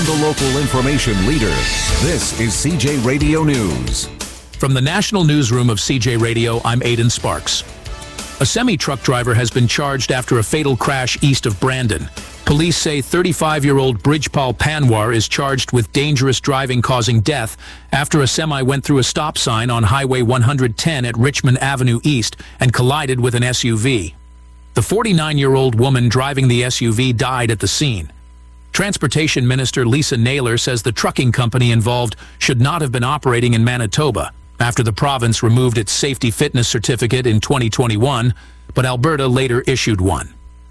the local information leader. This is CJ Radio News. From the National Newsroom of CJ Radio, I'm Aidan Sparks. A semi-truck driver has been charged after a fatal crash east of Brandon. Police say 35-year-old Bridgepal Panwar is charged with dangerous driving causing death after a semi went through a stop sign on Highway 110 at Richmond Avenue East and collided with an SUV. The 49-year-old woman driving the SUV died at the scene. Transportation Minister Lisa Naylor says the trucking company involved should not have been operating in Manitoba after the province removed its safety fitness certificate in 2021, but Alberta later issued one.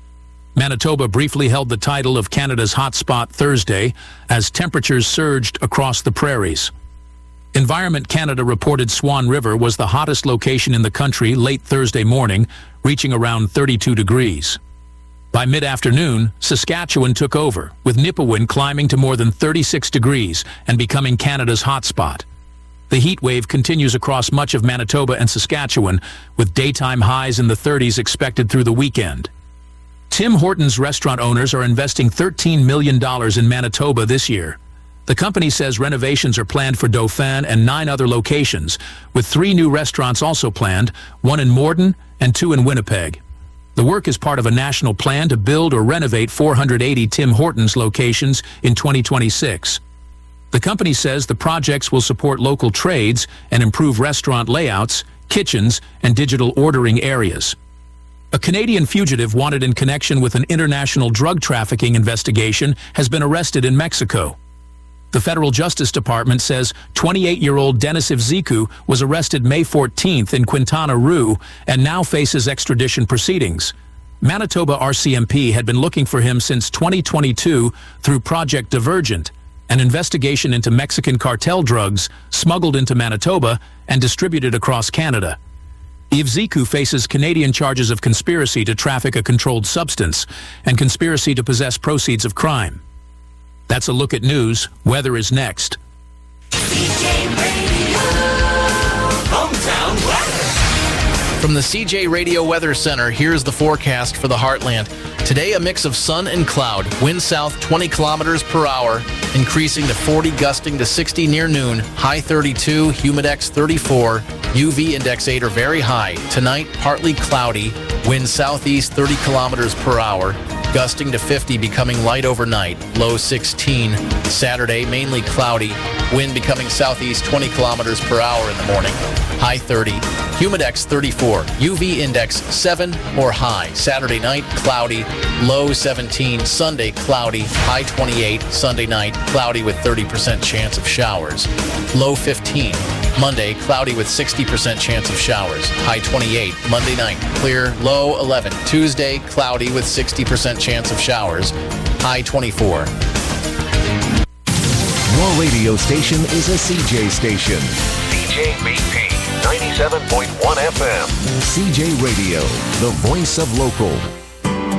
Manitoba briefly held the title of Canada's hotspot Thursday as temperatures surged across the prairies. Environment Canada reported Swan River was the hottest location in the country late Thursday morning, reaching around 32 degrees. By mid-afternoon, Saskatchewan took over, with Nipawin climbing to more than 36 degrees and becoming Canada's hotspot. The heat wave continues across much of Manitoba and Saskatchewan, with daytime highs in the 30s expected through the weekend. Tim Hortons restaurant owners are investing $13 million in Manitoba this year. The company says renovations are planned for Dauphin and 9 other locations, with 3 new restaurants also planned, 1 in Morden and 2 in Winnipeg. The work is part of a national plan to build or renovate 480 Tim Hortons locations in 2026. The company says the projects will support local trades and improve restaurant layouts, kitchens, and digital ordering areas. A Canadian fugitive wanted in connection with an international drug trafficking investigation has been arrested in Mexico. The Federal Justice Department says 28-year-old Denis Ivziku was arrested May 14th in Quintana Roo and now faces extradition proceedings. Manitoba RCMP had been looking for him since 2022 through Project Divergent, an investigation into Mexican cartel drugs smuggled into Manitoba and distributed across Canada. Ivziku faces Canadian charges of conspiracy to traffic a controlled substance and conspiracy to possess proceeds of crime. That's a look at news. Weather is next. CJ Radio, hometown weather. From the CJ Radio Weather Center, here's the forecast for the Heartland. Today, a mix of sun and cloud. Wind south 20 kilometers per hour, increasing to 40, gusting to 60 near noon. High 32, humidex 34, UV index 8 are very high. Tonight, partly cloudy. Wind southeast 30 kilometers per hour, gusting to 50, becoming light overnight. Low 16. Saturday, mainly cloudy. Wind becoming southeast 20 kilometers per hour in the morning. High 30. Humidex 34. UV index 7 or high. Saturday night, cloudy. Low 17. Sunday, cloudy. High 28. Sunday night, cloudy with 30% chance of showers. Low 15. Monday, cloudy with 60% chance of showers. High 28. Monday night, clear. Low 11. Tuesday, cloudy with 60% chance of showers. High 24. Your radio station is a CJ station. CJBP 97.1 FM. CJ Radio, the voice of local.